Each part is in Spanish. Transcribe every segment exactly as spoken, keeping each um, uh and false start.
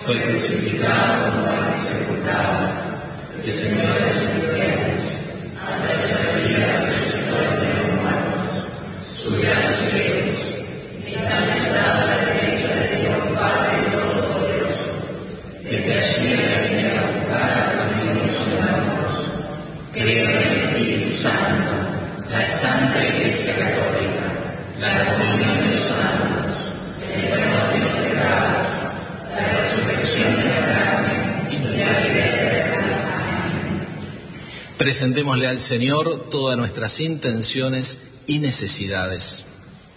Fue crucificado, muerto y sepultado, descendió a los infiernos, al tercer día resucitó de los muertos, subió a los cielos, está sentado a la derecha de Dios Padre Todopoderoso. Desde allí va a venir a buscar a vivos y muertos. Creo en el Espíritu Santo, la Santa Iglesia Católica, la comunión de los santos, el perdón de los pecados, la resurrección de la carne y la vida eterna. Amén. Presentémosle al Señor todas nuestras intenciones y necesidades.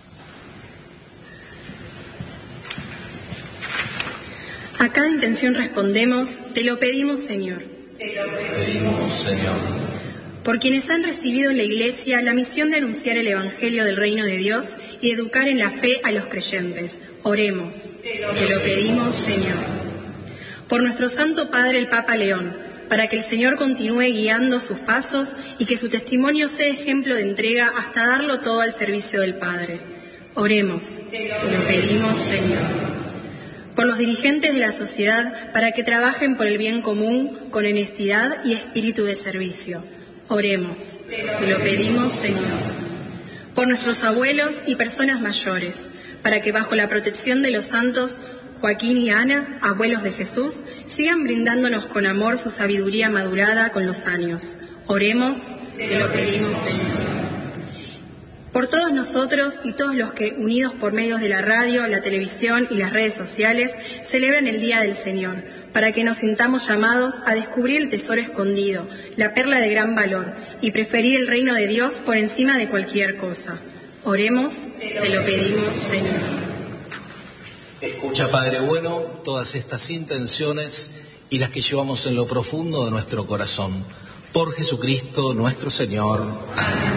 A cada intención respondemos, te lo pedimos, Señor. Te lo pedimos, Señor. Por quienes han recibido en la Iglesia la misión de anunciar el Evangelio del Reino de Dios y de educar en la fe a los creyentes, oremos. Te lo, te lo pedimos, Señor. Por nuestro Santo Padre, el Papa León, para que el Señor continúe guiando sus pasos y que su testimonio sea ejemplo de entrega hasta darlo todo al servicio del Padre. Oremos. Te lo, te lo pedimos, Señor. Por los dirigentes de la sociedad, para que trabajen por el bien común con honestidad y espíritu de servicio. Oremos. Te lo pedimos, Señor. Por nuestros abuelos y personas mayores, para que bajo la protección de los santos Joaquín y Ana, abuelos de Jesús, sigan brindándonos con amor su sabiduría madurada con los años. Oremos. Te lo pedimos, Señor. Por todos nosotros y todos los que, unidos por medios de la radio, la televisión y las redes sociales, celebran el Día del Señor, para que nos sintamos llamados a descubrir el tesoro escondido, la perla de gran valor, y preferir el reino de Dios por encima de cualquier cosa. Oremos, te lo pedimos, Señor. Escucha, Padre bueno, todas estas intenciones y las que llevamos en lo profundo de nuestro corazón. Por Jesucristo nuestro Señor. Amén.